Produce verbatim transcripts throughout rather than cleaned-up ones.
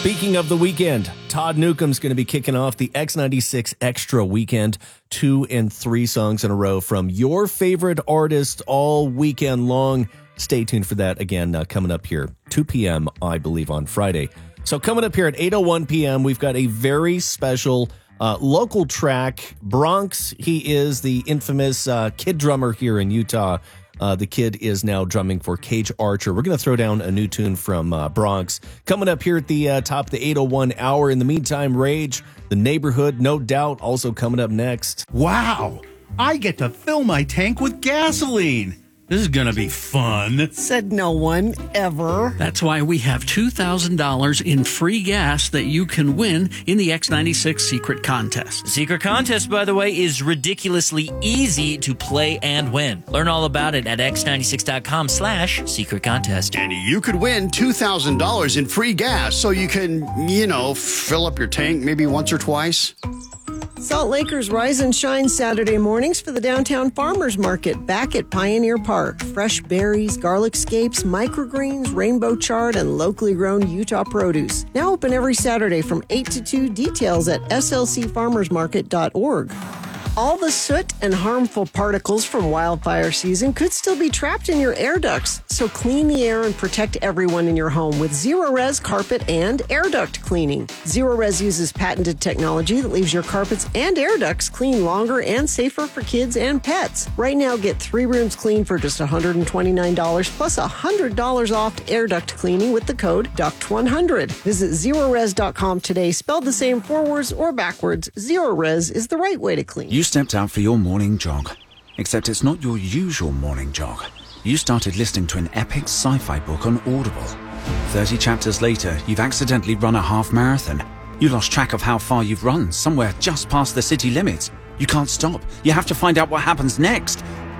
Speaking of the weekend, Todd Newcomb's going to be kicking off the X ninety-six Extra Weekend, two and three songs in a row from your favorite artist all weekend long. Stay tuned for that again, uh, coming up here, two p.m., I believe, on Friday. So coming up here at eight oh one p.m., we've got a very special uh, local track. Bronx, he is the infamous uh, kid drummer here in Utah. Uh, the kid is now drumming for Cage Archer. We're going to throw down a new tune from uh, Bronx. Coming up here at the uh, top of the eight oh one hour. In the meantime, Rage, The Neighborhood, No Doubt, also coming up next. Wow, I get to fill my tank with gasoline. This is going to be fun. Said no one ever. That's why we have two thousand dollars in free gas that you can win in the X ninety-six Secret Contest. The Secret Contest, by the way, is ridiculously easy to play and win. Learn all about it at x ninety-six dot com slash secret contest. And you could win two thousand dollars in free gas so you can, you know, fill up your tank maybe once or twice. Salt Lakers rise and shine Saturday mornings for the downtown farmers market back at Pioneer Park. Fresh berries, garlic scapes, microgreens, rainbow chard, and locally grown Utah produce. Now open every Saturday from eight to two. Details at s l c farmers market dot org. All the soot and harmful particles from wildfire season could still be trapped in your air ducts. So clean the air and protect everyone in your home with Zero-Res carpet and air duct cleaning. Zero-Res uses patented technology that leaves your carpets and air ducts clean longer and safer for kids and pets. Right now, get three rooms clean for just one hundred twenty-nine dollars plus one hundred dollars off air duct cleaning with the code duct one hundred. Visit zero res dot com today. Spelled the same forwards or backwards, Zero-Res is the right way to clean. You stepped out for your morning jog, except it's not your usual morning jog. You started listening to an epic sci-fi book on Audible. thirty chapters later, you've accidentally run a half marathon. You lost track of how far you've run, somewhere just past the city limits. You can't stop. You have to find out what happens next.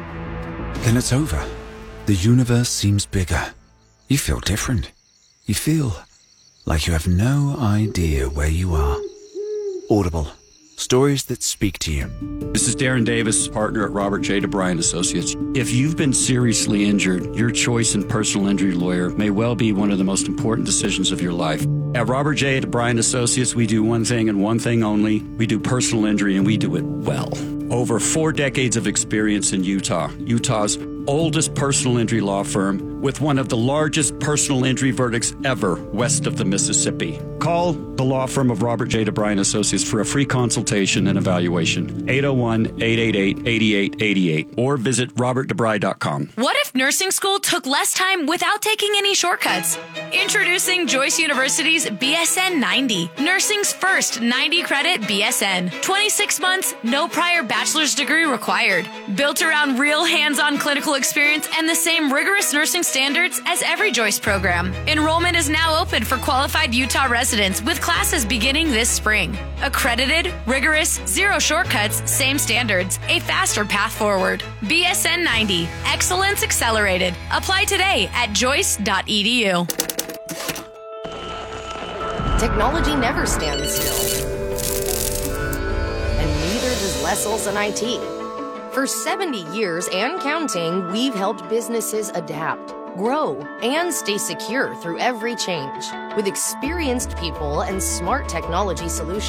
Then it's over. The universe seems bigger. You feel different. You feel like you have no idea where you are. Audible. Stories that speak to you. This is Darren Davis, partner at Robert J. DeBryan Associates. If you've been seriously injured, your choice in personal injury lawyer may well be one of the most important decisions of your life. At Robert J. DeBryan Associates, we do one thing and one thing only. We do personal injury, and we do it well. Over four decades of experience in Utah, Utah's oldest personal injury law firm with one of the largest personal injury verdicts ever west of the Mississippi. Call the law firm of Robert J. DeBryan Associates for a free consultation and evaluation. eight oh one, eight eight eight, eight eight eight eight or visit robert debry dot com. What if nursing school took less time without taking any shortcuts? Introducing Joyce University's B S N ninety, nursing's first ninety credit B S N. twenty-six months, no prior bachelor's degree required. Built around real hands-on clinical experience and the same rigorous nursing standards as every Joyce program. Enrollment is now open for qualified Utah residents with classes beginning this spring. Accredited, rigorous, zero shortcuts, same standards, a faster path forward. B S N ninety, excellence accelerated. Apply today at joyce dot e d u. Technology never stands still. And neither does Les Olson I T. For seventy years and counting, we've helped businesses adapt, grow, and stay secure through every change. With experienced people and smart technology solutions,